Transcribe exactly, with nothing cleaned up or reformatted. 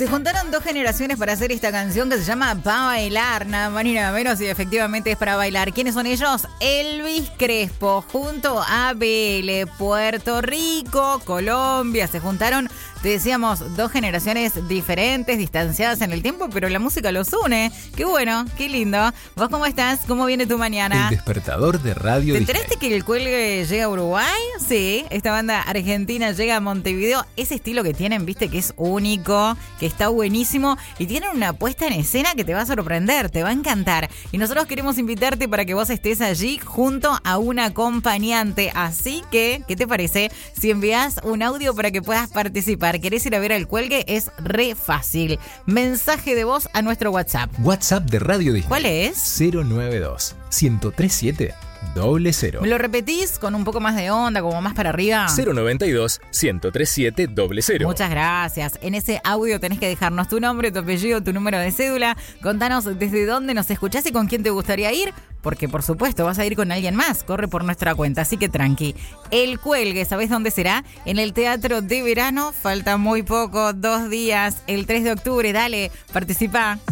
Se juntaron dos generaciones para hacer esta canción que se llama Pa' Bailar, nada más ni nada menos, y efectivamente es para bailar. ¿Quiénes son ellos? Elvis Crespo junto a B L, Puerto Rico, Colombia. Se juntaron, te decíamos, dos generaciones diferentes, distanciadas en el tiempo, pero la música los une. Qué bueno, qué lindo. ¿Vos cómo estás? ¿Cómo viene tu mañana? El despertador de Radio ¿Te Disney. enteraste que el Cuelgue llega a Uruguay? Sí, esta banda argentina llega a Montevideo. Ese estilo que tienen, viste, que es único, que está buenísimo y tienen una puesta en escena que te va a sorprender, te va a encantar. Y nosotros queremos invitarte para que vos estés allí junto a un acompañante. Así que, ¿qué te parece si envías un audio para que puedas participar? ¿Querés ir a ver al Cuelgue? Es re fácil. Mensaje de voz a nuestro WhatsApp. WhatsApp de Radio Disney. ¿Cuál es? cero nueve dos, uno tres siete, cero cero. ¿Me lo repetís con un poco más de onda, como más para arriba? cero noventa y dos, uno tres siete, cero cero. Muchas gracias. En ese audio tenés que dejarnos tu nombre, tu apellido, tu número de cédula. Contanos desde dónde nos escuchás y con quién te gustaría ir. Porque, por supuesto, vas a ir con alguien más. Corre por nuestra cuenta, así que tranqui. El Cuelgue, ¿sabés dónde será? En el Teatro de Verano. Falta muy poco, dos días. El tres de octubre. Dale, participa.